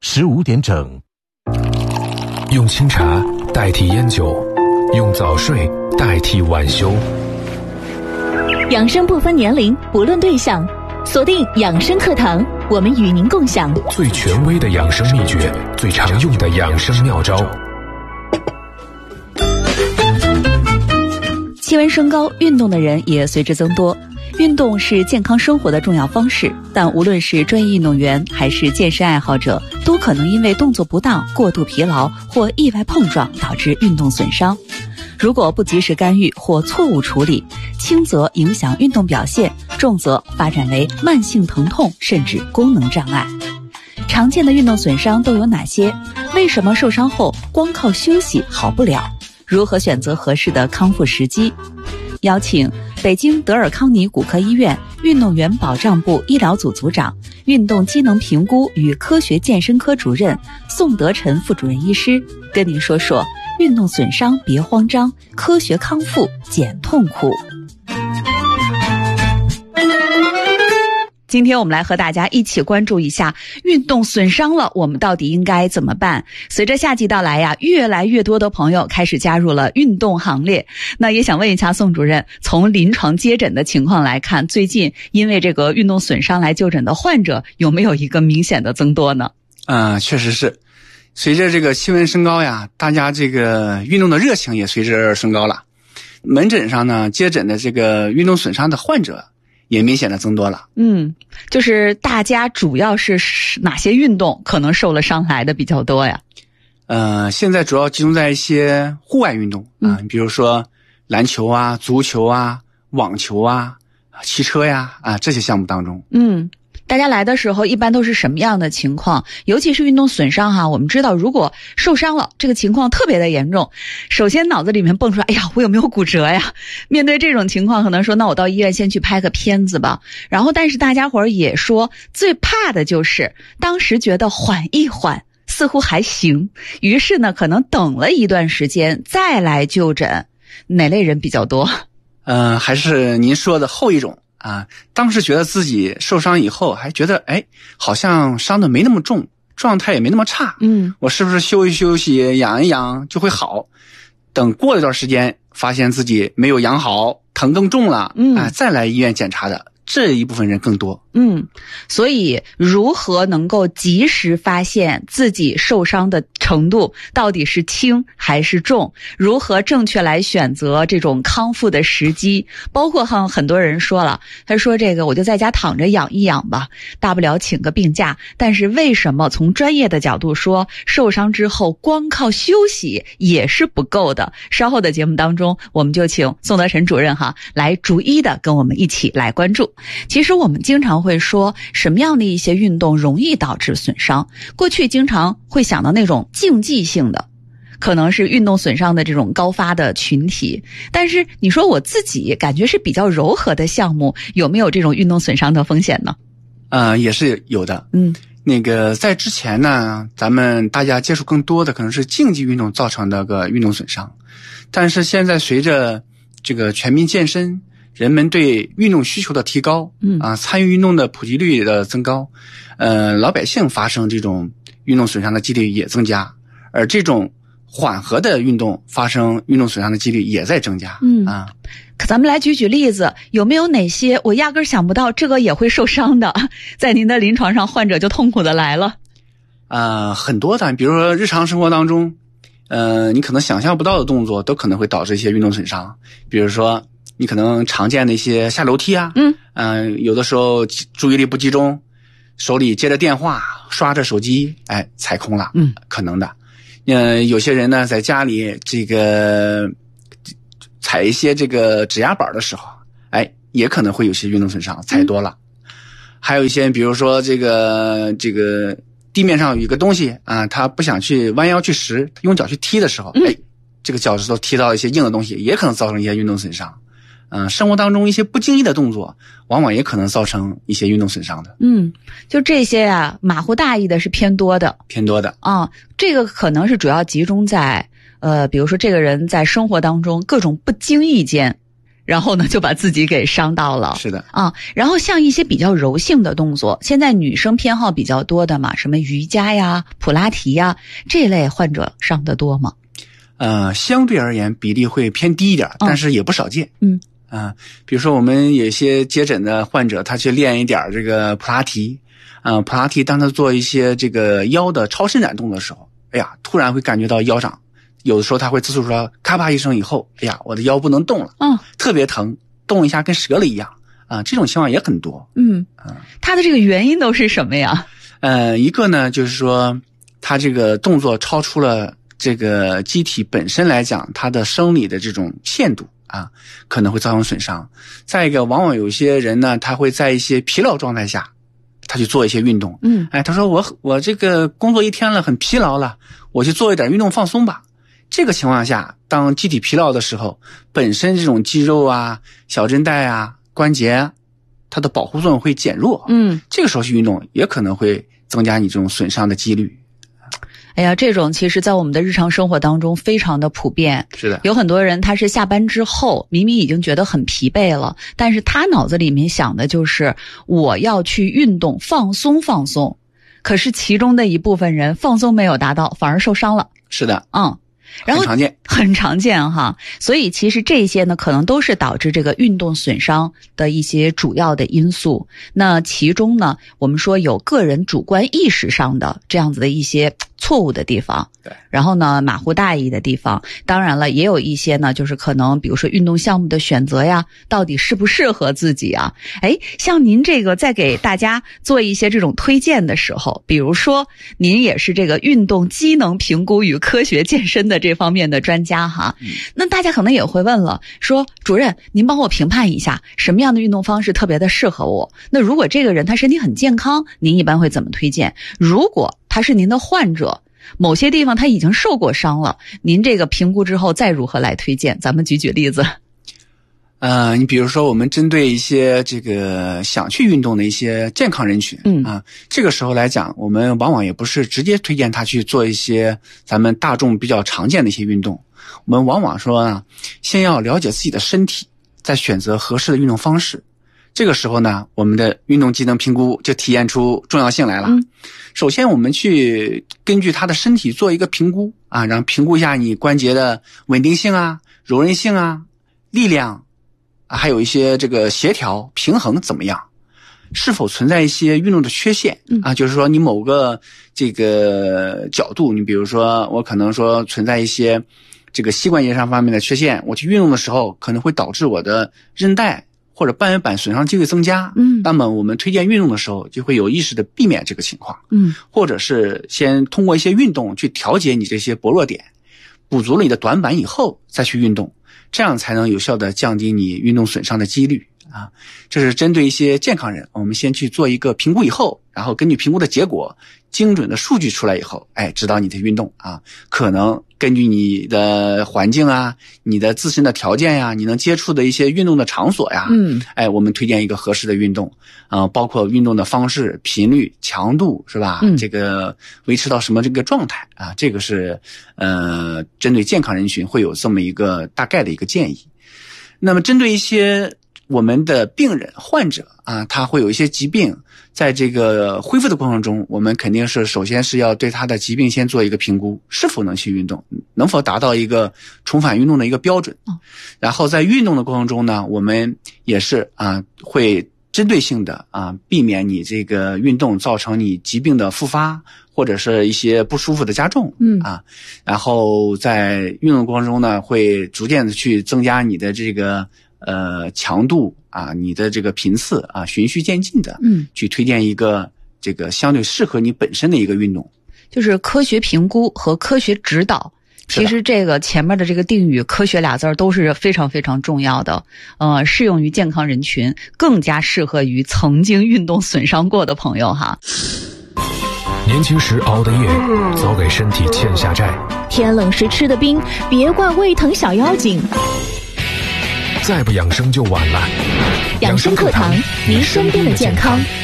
15点整。 用清茶代替烟酒，用早睡代替晚休。 养生不分年龄，不论对象，锁定养生课堂，我们与您共享最权威的养生秘诀，最常用的养生妙招。 气温升高，运动的人也随之增多。运动是健康生活的重要方式，但无论是专业运动员还是健身爱好者，都可能因为动作不当、过度疲劳或意外碰撞导致运动损伤。如果不及时干预或错误处理，轻则影响运动表现，重则发展为慢性疼痛甚至功能障碍。常见的运动损伤都有哪些？为什么受伤后光靠休息好不了？如何选择合适的康复时机？邀请北京德尔康尼骨科医院运动员保障部医疗组组长、运动机能评估与科学健身科主任宋德臣副主任医师，跟您说说运动损伤别慌张，科学康复减痛苦。今天我们来和大家一起关注一下运动损伤了，我们到底应该怎么办？随着夏季到来呀，越来越多的朋友开始加入了运动行列。那也想问一下宋主任，从临床接诊的情况来看，最近因为这个运动损伤来就诊的患者有没有一个明显的增多呢？ 确实是。随着这个气温升高呀，大家这个运动的热情也随之而升高了。门诊上呢，接诊的这个运动损伤的患者也明显的增多了。 就是大家主要是哪些运动可能受了伤来的比较多呀？ 现在主要集中在一些户外运动比如说篮球啊、足球啊、网球啊、骑车呀这些项目当中。 大家来的时候一般都是什么样的情况？尤其是运动损伤我们知道如果受伤了，这个情况特别的严重，首先脑子里面蹦出来，哎呀，我有没有骨折呀？面对这种情况，可能说那我到医院先去拍个片子吧。然后但是大家伙儿也说，最怕的就是当时觉得缓一缓似乎还行，于是呢可能等了一段时间再来就诊。哪类人比较多？ 还是您说的后一种当时觉得自己受伤以后还觉得好像伤的没那么重，状态也没那么差，我是不是休息休息养一养就会好？等过了一段时间发现自己没有养好，疼更重了，再来医院检查的这一部分人更多。 所以如何能够及时发现自己受伤的程度到底是轻还是重？如何正确来选择这种康复的时机？包括很多人说了，他说这个我就在家躺着养一养吧，大不了请个病假。但是为什么从专业的角度说，受伤之后光靠休息也是不够的？稍后的节目当中，我们就请宋德臣主任来逐一的跟我们一起来关注。其实我们经常会说什么样的一些运动容易导致损伤？过去经常会想到那种竞技性的，可能是运动损伤的这种高发的群体。但是你说我自己感觉是比较柔和的项目，有没有这种运动损伤的风险呢？ 也是有的。那个在之前呢，咱们大家接触更多的可能是竞技运动造成的个运动损伤，但是现在随着这个全民健身，人们对运动需求的提高，参与运动的普及率的增高，老百姓发生这种运动损伤的几率也增加，而这种缓和的运动发生运动损伤的几率也在增加。 咱们来举例子，有没有哪些我压根想不到这个也会受伤的，在您的临床上患者就痛苦的来了？ 很多的，比如说日常生活当中，你可能想象不到的动作都可能会导致一些运动损伤。比如说你可能常见的一些下楼梯有的时候注意力不集中，手里接着电话刷着手机，踩空了，可能的。有些人呢在家里这个踩一些这个指压板的时候，也可能会有些运动损伤，踩多了。还有一些比如说这个地面上有一个东西他不想去弯腰去拾，用脚去踢的时候，这个脚趾头踢到一些硬的东西，也可能造成一些运动损伤。生活当中一些不经意的动作，往往也可能造成一些运动损伤的。 就这些马虎大意的是偏多的。这个可能是主要集中在比如说这个人在生活当中各种不经意间然后呢就把自己给伤到了。 是的啊，然后像一些比较柔性的动作，现在女生偏好比较多的嘛，什么瑜伽呀、普拉提呀，这类患者上得多吗？ 相对而言比例会偏低一点，但是也不少见。比如说我们有些接诊的患者，他去练一点这个普拉提，普拉提当他做一些这个腰的超伸展动作的时候，哎呀，突然会感觉到腰上，有的时候他会自诉说咔啪一声以后，哎呀，我的腰不能动了，特别疼，动一下跟折了一样这种情况也很多。 他的这个原因都是什么呀？ 一个呢就是说他这个动作超出了这个机体本身来讲它的生理的这种限度可能会造成损伤。再一个，往往有些人呢，他会在一些疲劳状态下，他去做一些运动。他说我这个工作一天了，很疲劳了，我去做一点运动放松吧。这个情况下，当机体疲劳的时候，本身这种肌肉啊、小韧带啊、关节，它的保护作用会减弱。这个时候去运动也可能会增加你这种损伤的几率。 哎呀，这种其实在我们的日常生活当中非常的普遍。 是的， 有很多人他是下班之后明明已经觉得很疲惫了，但是他脑子里面想的就是我要去运动放松放松，可是其中的一部分人放松没有达到，反而受伤了。 是的， 然后很常见哈。所以其实这些呢，可能都是导致这个运动损伤的一些主要的因素。那其中呢，我们说有个人主观意识上的这样子的一些错误的地方， 对， 然后呢马虎大意的地方，当然了也有一些呢就是可能比如说运动项目的选择呀，到底适不适合自己啊。像您这个在给大家做一些这种推荐的时候，比如说您也是这个运动机能评估与科学健身的这方面的专家哈，那大家可能也会问了，说主任您帮我评判一下什么样的运动方式特别的适合我。那如果这个人他身体很健康，您一般会怎么推荐？如果他是您的患者，某些地方他已经受过伤了，您这个评估之后再如何来推荐？咱们举例子。 你比如说我们针对一些这个想去运动的一些健康人群，这个时候来讲，我们往往也不是直接推荐他去做一些咱们大众比较常见的一些运动，我们往往说呢，先要了解自己的身体，再选择合适的运动方式。这个时候呢，我们的运动机能评估就体现出重要性来了。首先我们去根据他的身体做一个评估然后评估一下你关节的稳定性柔韧性力量还有一些这个协调平衡怎么样，是否存在一些运动的缺陷就是说你某个这个角度，你比如说我可能说存在一些这个膝关节上方面的缺陷，我去运动的时候可能会导致我的韧带或者半月板损伤机会增加，那么我们推荐运动的时候就会有意识的避免这个情况，或者是先通过一些运动去调节你这些薄弱点，补足了你的短板以后再去运动，这样才能有效的降低你运动损伤的几率这是针对一些健康人，我们先去做一个评估以后，然后根据评估的结果精准的数据出来以后，指导你的运动可能根据你的环境你的自身的条件你能接触的一些运动的场所我们推荐一个合适的运动包括运动的方式、频率、强度是吧？这个维持到什么这个状态这个是针对健康人群会有这么一个大概的一个建议。那么针对一些我们的病人患者他会有一些疾病，在这个恢复的过程中，我们肯定是首先是要对他的疾病先做一个评估，是否能去运动，能否达到一个重返运动的一个标准。然后在运动的过程中呢，我们也是会针对性的避免你这个运动造成你疾病的复发或者是一些不舒服的加重然后在运动过程中呢，会逐渐的去增加你的这个强度你的这个频次循序渐进的去推荐一个这个相对适合你本身的一个运动。 就是科学评估和科学指导，其实这个前面的这个定语科学俩字都是非常非常重要的适用于健康人群，更加适合于曾经运动损伤过的朋友哈。 年轻时熬的夜，早给身体欠下债。 天冷时吃的冰，别怪胃疼小妖精。 再不养生就晚了。 养生课堂，您身边的健康